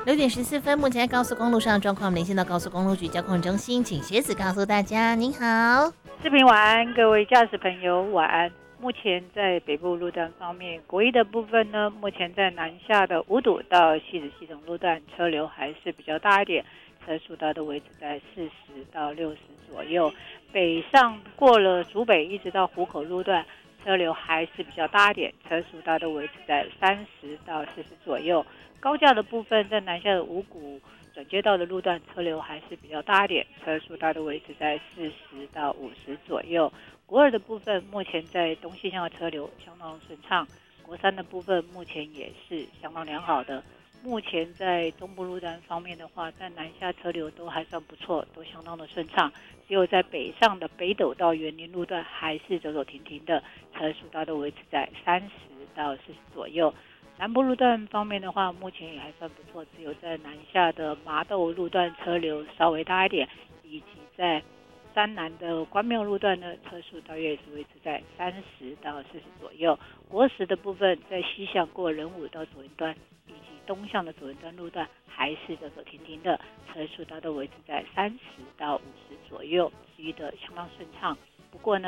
6点14分，目前在高速公路上状况，连线到高速公路局交通中心，请学子告诉大家。您好， 视频晚安，各位驾驶朋友晚安。目前在北部路段方面，国一的部分呢，目前在南下的五堵到汐止系统路段车流还是比较大一点，车速大都维持在40到60左右。北上过了竹北一直到湖口路段，车流还是比较大一点，车速大都维持在30到40左右。高架的部分在南下的五股转接道的路段车流还是比较大一点，车速大都维持在40到50左右。国二的部分目前在东西向的车流相当顺畅，国三的部分目前也是相当良好的。目前在中部路段方面的话，在南下车流都还算不错，都相当的顺畅。只有在北上的北斗到园林路段还是走走停停的，车速大都维持在30到40左右。南部路段方面的话，目前也还算不错，只有在南下的麻豆路段车流稍微大一点，以及在山南的关庙路段呢，车速大约也是维持在30到40左右。国十的部分在西向过仁武到左营端，以及东向的左营端路段还是走走停停的，车速大都维持在30到50左右，骑的相当顺畅。不过呢，